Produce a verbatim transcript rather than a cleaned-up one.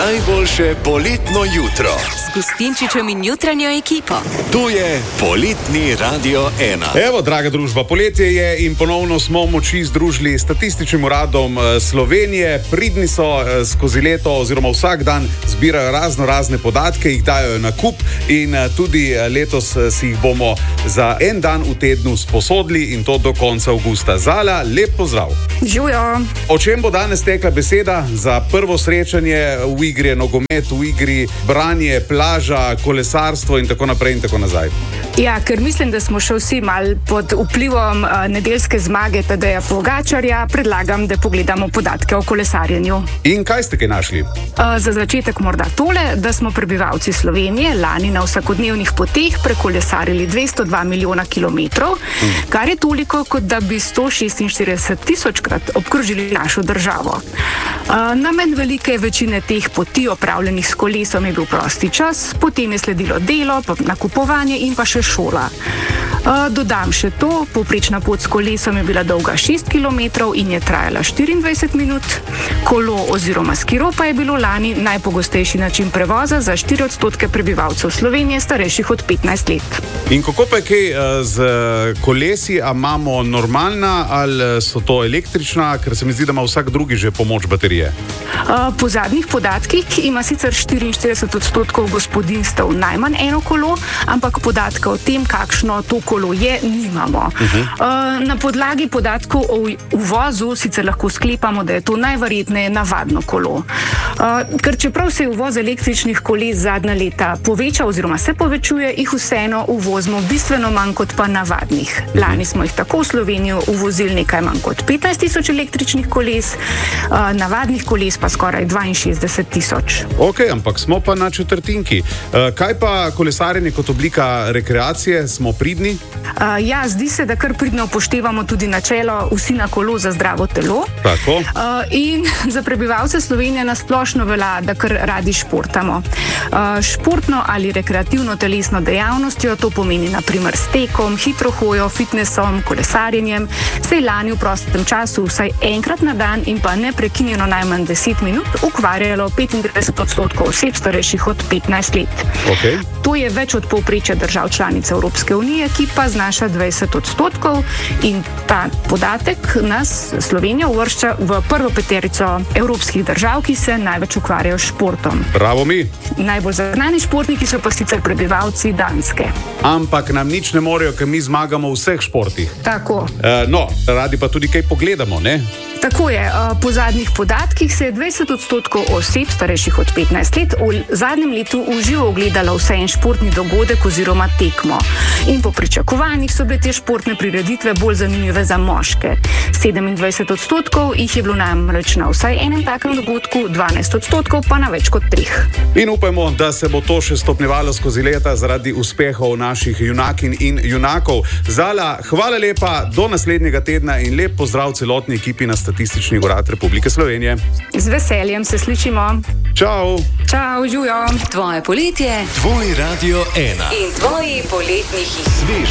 Najboljše poletno jutro. Z Gustinčičem in jutranjo ekipo. Tu je Poletni Radio ena. Evo, draga družba, poletje je in ponovno smo moči združili s Statističnim uradom Slovenije. Pridni so skozi leto oziroma vsak dan zbirajo razno razne podatke, jih dajo na kup in tudi letos si jih bomo za en dan v tednu sposodili in to do konca avgusta. Zala, lep pozdrav. Živijo. O čem bo danes tekla beseda? Za prvo srečanje v igri je nogomet, v igri branje, plaža, kolesarstvo in tako naprej in tako nazaj. Ja, ker mislim, da smo še vsi mal pod vplivom uh, nedeljske zmage Tadeja Pogačarja, predlagam, da pogledamo podatke o kolesarjenju. In kaj ste kaj našli? Uh, za začetek morda tole, da smo prebivalci Slovenije lani na vsakodnevnih poteh prekolesarili dvesto dva milijona kilometrov, hmm. kar je toliko, kot da bi sto šestinštirideset tisočkrat obkrožili našo državo. Uh, namen velike večine teh poti opravljenih s kolesom je bil prosti čas, potem je sledilo delo, pa nakupovanje in pa še šola. Uh, dodam še to, povprečna pot s kolesom je bila dolga šest kilometrov in je trajala štiriindvajset minut, kolo oziroma skiro pa je bilo lani najpogostejši način prevoza za štiri odstotke prebivalcev Slovenije starejših od petnajst let. In kako pa je kaj uh, z kolesi, a imamo normalna ali so to električna, ker se mi zdi, da ima vsak drugi že pomoč baterije? Uh, po zadnjih podatkih ima sicer štiriinštirideset odstotkov gospodinjstev najmanj eno kolo, ampak podatka o tem, kakšno to kolo je, nimamo. Uh-huh. Uh, na podlagi podatkov o uvozu sicer lahko sklepamo, da je to najverjetneje navadno kolo. Uh, ker čeprav se je uvoz električnih koles zadnja leta povečal oziroma se povečuje, jih vseeno uvozimo bistveno manj kot pa navadnih. Lani smo jih tako v Slovenijo uvozili nekaj manj kot petnajst tisoč električnih koles, uh, navadnih koles pa skoraj dvainšestdeset tisoč. Ok, ampak smo pa na četrtinki. Uh, kaj pa kolesarjenje kot oblika rekreacije? Smo pridni? Uh, ja, zdi se, da kar pridno upoštevamo tudi načelo vsi na kolo za zdravo telo. Tako. Uh, in za prebivalce Slovenije nasplošno velja, da kar radi športamo. Uh, športno ali rekreativno telesno dejavnostjo, to pomeni na primer s tekom, hitro hojo, fitnessom, kolesarjenjem, se je lani v prostem času vsaj enkrat na dan in pa neprekinjeno najmanj deset minut ukvarjalo petindevetdeset odstotkov oseb starejših od petnajst let. Okay. To je več od povprečja držav članic Evropske unije, ki pa znaša dvajset odstotkov in ta podatek nas, Slovenijo, uvršča v prvo peterico evropskih držav, ki se največ ukvarjajo s športom. Bravo mi! Najbolj zagnani športniki so pa sicer prebivalci Danske. Ampak nam nič ne morejo, ker mi zmagamo v vseh športih. Tako. Uh, no, radi pa tudi kaj pogledamo, ne? Tako je. Po zadnjih podatkih se je dvajset odstotkov oseb starejših od petnajst let v zadnjem letu v živo ogledalo vsaj en športni dogodek oziroma tekmo. In po pričakovanjih so bile te športne prireditve bolj zanimive za moške. sedemindvajset odstotkov jih je bilo namreč na vsaj enem takem dogodku, dvanajst odstotkov pa na več kot treh. In upajmo, da se bo to še stopnjevalo skozi leta zaradi uspehov naših junakinj in junakov. Zala, hvala lepa, do naslednjega tedna in lep pozdrav celotni ekipi na Statistični urad Republike Slovenije. Z veseljem se slišimo. Čau. Čau, živijo. Tvoje poletje. Tvoj Radio ena. In tvoji poletni hiti. Svež